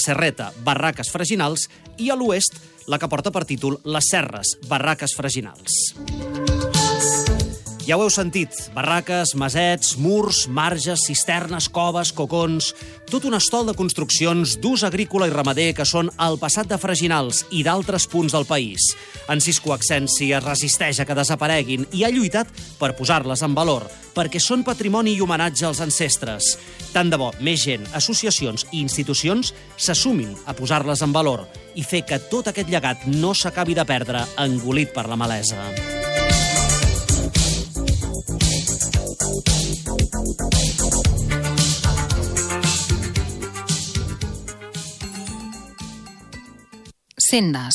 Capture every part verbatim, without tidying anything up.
Serreta, Barraques Freginals, i a l'oest la que porta per títol Les Serres, Barraques Freginals. Ja ho heu sentit, barraques, masets, murs, marges, cisternes, coves, cocons... Tot un estol de construccions d'ús agrícola i ramader que són el passat de Freginals i d'altres punts del país. En Cisco Accensi es resisteix a que desapareguin i ha lluitat per posar-les en valor, perquè són patrimoni i homenatge als ancestres. Tant de bo més gent, associacions i institucions s'assumin a posar-les en valor i fer que tot aquest llegat no s'acabi de perdre engolit per la malesa. Sendes.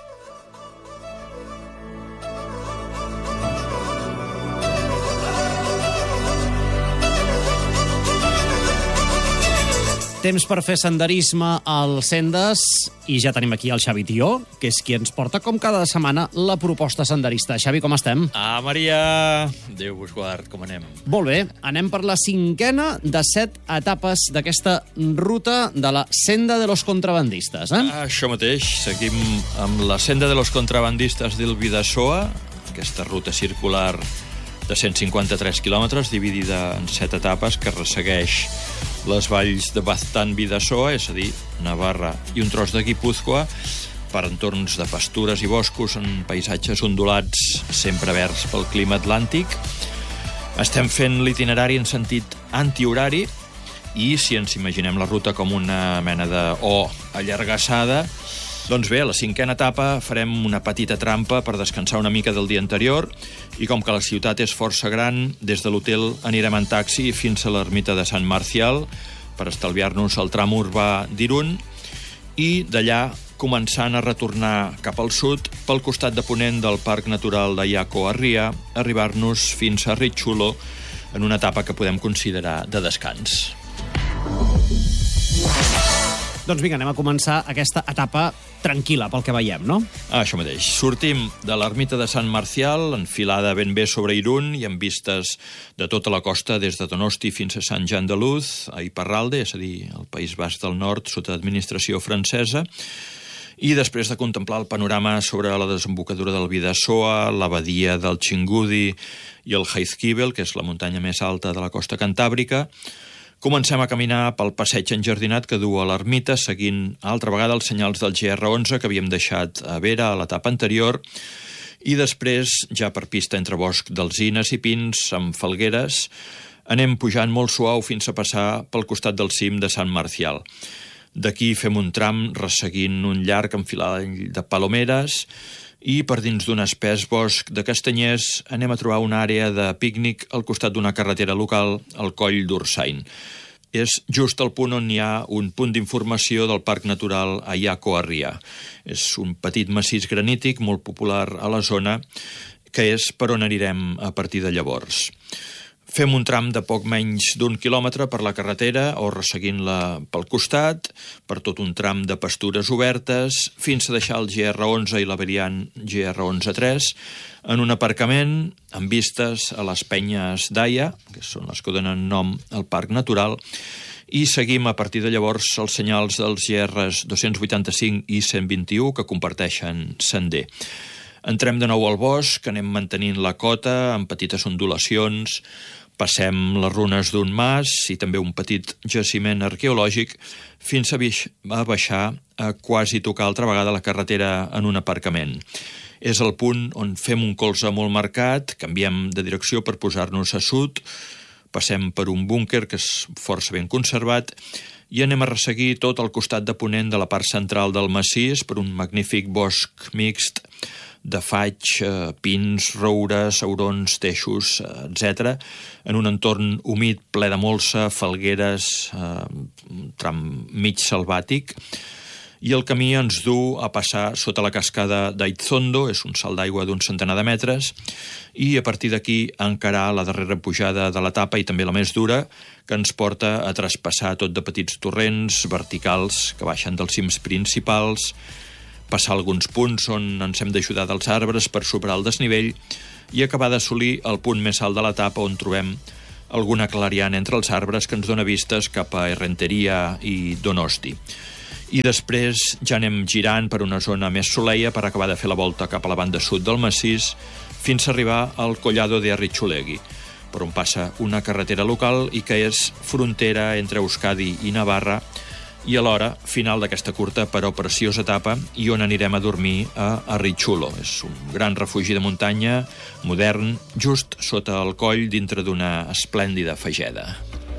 Temps per fer senderisme al Sendes i ja tenim aquí el Xavi Tió, que és qui ens porta com cada setmana la proposta senderista. Xavi, com estem? Ah, Maria! Déu vos guard, com anem? Molt bé, anem per la cinquena de set etapes d'aquesta ruta de la Senda de los Contrabandistes, eh? Ah, això mateix, seguim amb la Senda de los Contrabandistes del Bidasoa, aquesta ruta circular de cent cinquanta-tres quilòmetres, dividida en set etapes, que ressegueix les valls de Baztán-Bidasoa, és a dir, Navarra i un tros de Guipúzcoa, per entorns de pastures i boscos en paisatges ondulats, sempre verds pel clima atlàntic. Estem fent l'itinerari en sentit antihorari i, si ens imaginem la ruta com una mena de O allargassada, doncs bé, a la cinquena etapa farem una petita trampa per descansar una mica del dia anterior i com que la ciutat és força gran, des de l'hotel anirem en taxi fins a l'ermita de Sant Marcial per estalviar-nos el tram urbà d'Irún i d'allà començant a retornar cap al sud pel costat de ponent del Parc Natural d'Aiaco-Arria, arribar-nos fins a Richulo en una etapa que podem considerar de descans. Doncs vinga, anem a començar aquesta etapa tranquil·la, pel que veiem, no? Ah, això mateix. Sortim de l'ermita de Sant Marcial, enfilada ben bé sobre Irún i amb vistes de tota la costa des de Donosti fins a Sant Jan de Luz, a Iparralde, és a dir, el País Basc del Nord, sota administració francesa, i després de contemplar el panorama sobre la desembocadura del Bidasoa, la badia del Xingudi i el Jaizkibel, que és la muntanya més alta de la costa cantàbrica, comencem a caminar pel passeig enjardinat que du a l'ermita, seguint altra vegada els senyals del G R onze que havíem deixat a Vera a l'etapa anterior, i després, ja per pista entre bosc d'alzines i pins, amb falgueres, anem pujant molt suau fins a passar pel costat del cim de Sant Marcial. D'aquí fem un tram resseguint un llarg enfilall de palomeres i per dins d'un espès bosc de castanyers anem a trobar una àrea de pícnic al costat d'una carretera local, al Coll d'Ursain. És just al punt on hi ha un punt d'informació del Parc Natural Aiaco-Arria. És un petit massís granític molt popular a la zona, que és per on anirem a partir de llavors. Fem un tram de poc menys d'un quilòmetre per la carretera o resseguint-la pel costat, per tot un tram de pastures obertes, fins a deixar el G R onze i la variant G R onze tres en un aparcament amb vistes a les penyes d'Aia, que són les que donen nom al Parc Natural, i seguim a partir de llavors els senyals dels G Rs dos-cents vuitanta-cinc i cent vint-i-u que comparteixen sender. Entrem de nou al bosc, anem mantenint la cota amb petites ondulacions, passem les runes d'un mas i també un petit jaciment arqueològic fins a baixar a quasi tocar altra vegada la carretera en un aparcament. És el punt on fem un colze molt marcat, canviem de direcció per posar-nos a sud, passem per un búnquer que és força ben conservat i anem a resseguir tot el costat de ponent de la part central del massís per un magnífic bosc mixt de faig, pins, roures, aurons, teixos, etcètera, en un entorn humit ple de molsa, falgueres, un tram mig selvàtic, i el camí ens du a passar sota la cascada d'Aitzondo, és un salt d'aigua d'un centenar de metres, i a partir d'aquí encarar la darrera pujada de l'etapa i també la més dura, que ens porta a traspassar tot de petits torrents verticals que baixen dels cims principals, passar alguns punts on ens hem d'ajudar dels arbres per superar el desnivell i acabar d'assolir el punt més alt de l'etapa on trobem alguna clariana entre els arbres que ens dona vistes cap a Errenteria i Donosti. i després ja anem girant per una zona més soleia per acabar de fer la volta cap a la banda sud del massís fins a arribar al Collado de Arrixulegui, per on passa una carretera local i que és frontera entre Euskadi i Navarra, i alhora final d'aquesta curta però preciosa etapa i on anirem a dormir a Arrixulo. És un gran refugi de muntanya modern, just sota el coll dintre d'una esplèndida fageda.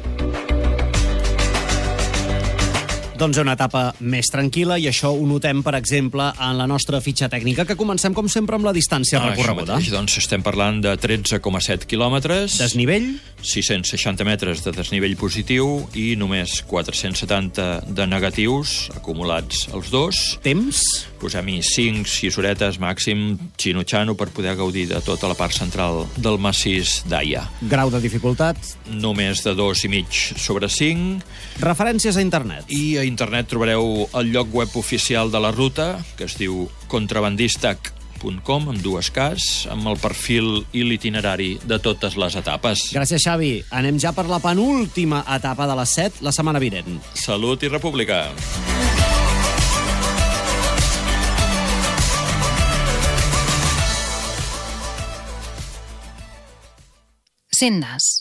Doncs una etapa més tranquil·la i això ho notem, per exemple, en la nostra fitxa tècnica, que comencem, com sempre, amb la distància Ah, recorreguda. Mateix, doncs estem parlant de tretze coma set quilòmetres, Desnivell? sis-cents seixanta metres de desnivell positiu i només quatre-cents setanta de negatius acumulats els dos. Temps? Posem-hi cinc, sis horetes màxim, xino-xano, per poder gaudir de tota la part central del massís d'Aia. Grau de dificultat? Només de dos i mig sobre cinc. Referències a internet? I a internet trobareu el lloc web oficial de la ruta, que es diu contrabandistac punt com, amb dues Ks, amb el perfil i l'itinerari de totes les etapes. Gràcies, Xavi. Anem ja per la penúltima etapa de les set, la setmana vinent. Salut i república! Sendes.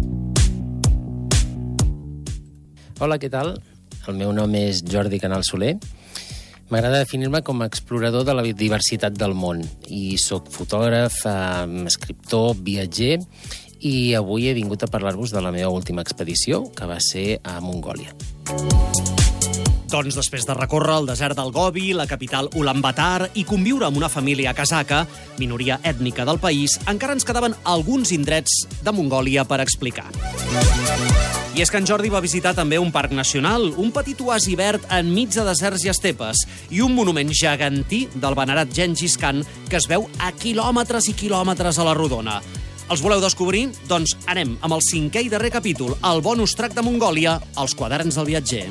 Hola, què tal? El meu nom és Jordi Canal Soler. M'agrada definir-me com a explorador de la diversitat del món i sóc fotògraf, eh, escriptor, viatger i avui he vingut a parlar-vos de la meva última expedició, que va ser a Mongòlia. Doncs després de recórrer el desert del Gobi, la capital Ulaanbaatar i conviure amb una família kazaca, minoria ètnica del país, encara ens quedaven alguns indrets de Mongòlia per explicar. I és que en Jordi va visitar també un parc nacional, un petit oasi verd enmig de deserts i estepes, i un monument gegantí del venerat Gengis Khan que es veu a quilòmetres i quilòmetres a la rodona. Els voleu descobrir? Doncs anem amb el cinquè i darrer capítol, el bonus track de Mongòlia, als quaderns del viatger.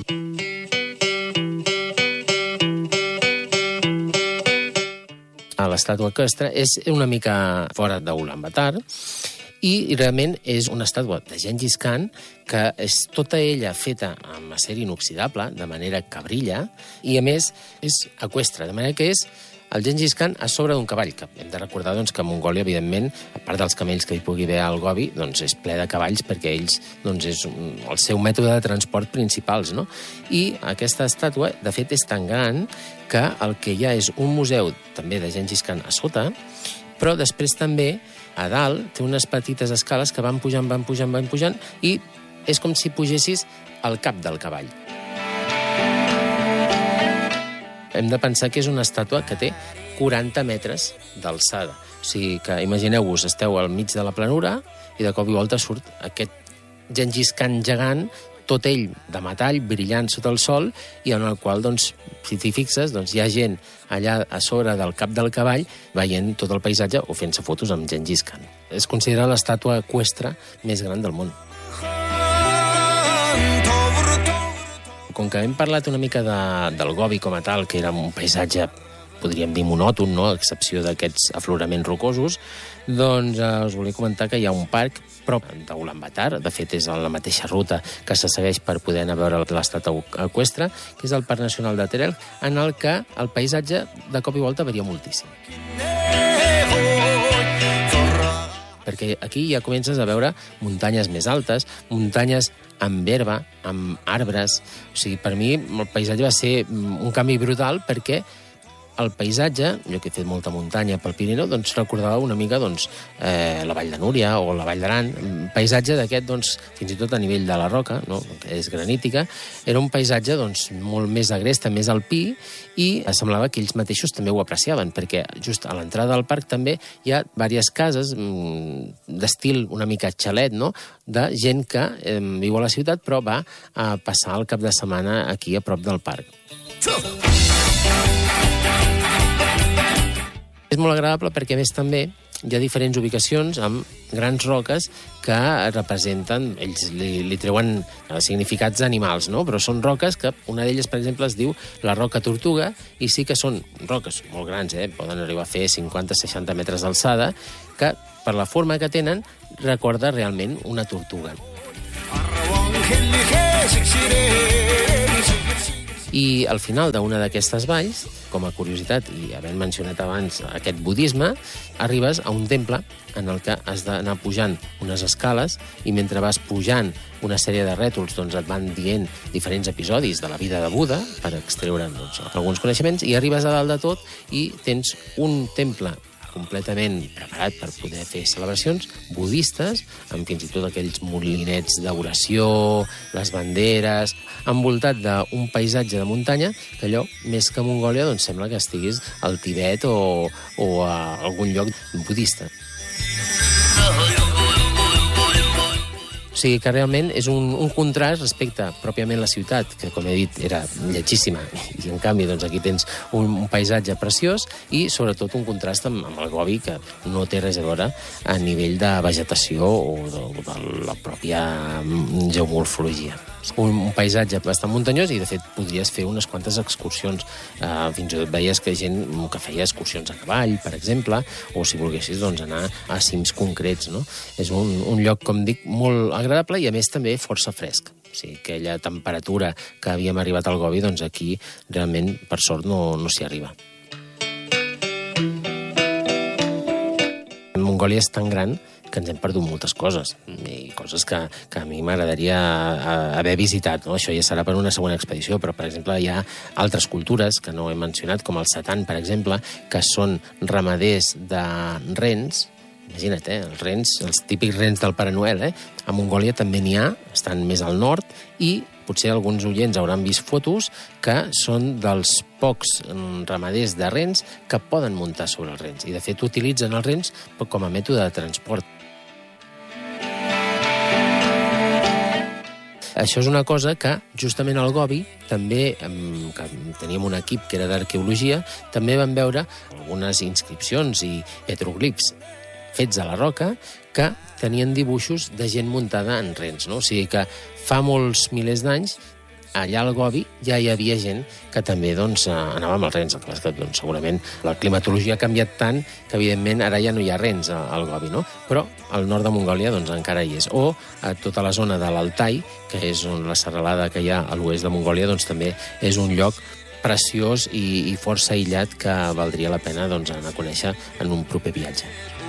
A l'estàtua eqüestre és una mica fora d'Ulaanbaatar i realment és una estàtua de Gengis Khan que és tota ella feta amb acer inoxidable, de manera que brilla, i a més és eqüestre, de manera que és el Gengis Khan a sobre d'un cavall, que hem de recordar doncs, que a Mongòlia, evidentment, a part dels camells que hi pugui haver al Gobi, doncs és ple de cavalls perquè ells doncs, és el seu mètode de transport principals, no? I aquesta estàtua, de fet, és tan gran que el que hi ha és un museu també de Gengis Khan a sota, però després també a dalt té unes petites escales que van pujant, van pujant, van pujant, i és com si pugessis al cap del cavall. Hem de pensar que és una estàtua que té quaranta metres d'alçada. O sigui que, imagineu-vos, esteu al mig de la planura i de cop i volta surt aquest Gengis Khan gegant, tot ell de metall, brillant sota el sol, i en el qual, doncs, si t'hi fixes, doncs, hi ha gent allà a sobre del cap del cavall veient tot el paisatge o fent-se fotos amb Gengis Khan. Es considera l'estàtua eqüestre més gran del món. Com que hem parlat una mica de, del Gobi com a tal, que era un paisatge, podríem dir, monòton, no?, a excepció d'aquests afloraments rocosos, doncs eh, us volia comentar que hi ha un parc prop d'Ulaanbaatar, de fet és la mateixa ruta que se segueix per poder anar a veure l'estat eqüestre, que és el Parc Nacional de Terel, en el que el paisatge de cop i volta varia moltíssim. Perquè aquí ja comences a veure muntanyes més altes, muntanyes amb herba, amb arbres. O sigui, per mi el paisatge va ser un canvi brutal perquè el paisatge, jo que he fet molta muntanya pel Pirineu, doncs recordava una mica doncs, eh, la Vall de Núria o la Vall d'Aran, un paisatge d'aquest, doncs, fins i tot a nivell de la roca, no?, que és granítica, era un paisatge doncs, molt més agreste, més alpí, i semblava que ells mateixos també ho apreciaven, perquè just a l'entrada del parc també hi ha diverses cases mmm, d'estil una mica xalet, no?, de gent que eh, viu a la ciutat però va a passar el cap de setmana aquí a prop del parc. És molt agradable perquè, a més, també hi ha diferents ubicacions amb grans roques que representen, ells li, li treuen significats d'animals, no? Però són roques que, una d'elles, per exemple, es diu la roca tortuga, i sí que són roques molt grans, eh? Poden arribar a fer cinquanta a seixanta metres d'alçada, que, per la forma que tenen, recorda realment una tortuga. I al final d'una d'aquestes valls, com a curiositat, i havent mencionat abans aquest budisme, arribes a un temple en el que has d'anar pujant unes escales i mentre vas pujant una sèrie de rètols doncs et van dient diferents episodis de la vida de Buda per extreure'n doncs, alguns coneixements i arribes a dalt de tot i tens un temple completament preparat per poder fer celebracions budistes, amb fins i tot aquells molinets d'oració, les banderes, envoltat d'un paisatge de muntanya que allò, més que Mongòlia, doncs sembla que estiguis al Tibet o, o a algun lloc budista. O sigui que realment és un, un contrast respecte pròpiament la ciutat, que com he dit era lletjíssima, i en canvi doncs, aquí tens un, un paisatge preciós i sobretot un contrast amb, amb el Gobi, que no té res a veure a nivell de vegetació o de, de la pròpia geomorfologia. Un, un paisatge bastant muntanyós i, de fet, podries fer unes quantes excursions. Uh, fins i tot veies que gent que feia excursions a cavall, per exemple, o si volguessis doncs, anar a cims concrets. No? És un, un lloc, com dic, molt agradable i, a més, també força fresc. O sigui, aquella temperatura que havíem arribat al Gobi, doncs aquí, realment, per sort, no, no s'hi arriba. Mongòlia és tan gran que ens hem perdut moltes coses, i coses que, que a mi m'agradaria haver visitat. No? Això ja serà per una segona expedició, però, per exemple, hi ha altres cultures que no he mencionat, com el Satan, per exemple, que són ramaders de rens. Imagina't, eh? Els rens, els típics rens del Pare Noel, eh? A Mongòlia també n'hi ha, estan més al nord, i potser alguns oients hauran vist fotos que són dels pocs ramaders de rens que poden muntar sobre els rens. I, de fet, utilitzen els rens com a mètode de transport. Això és una cosa que, justament al Gobi, també, que teníem un equip que era d'arqueologia, també vam veure algunes inscripcions i petroglifs fets a la roca que tenien dibuixos de gent muntada en rens. No? O sigui que fa molts milers d'anys, allà al Gobi ja hi havia gent que també doncs, anava amb els rens. El que passa que doncs, segurament la climatologia ha canviat tant que, evidentment, ara ja no hi ha rens al Gobi, no? Però al nord de Mongòlia doncs, encara hi és. O a tota la zona de l'Altai, que és on la serralada que hi ha a l'oest de Mongòlia, doncs, també és un lloc preciós i, i força aïllat que valdria la pena doncs, anar a conèixer en un proper viatge.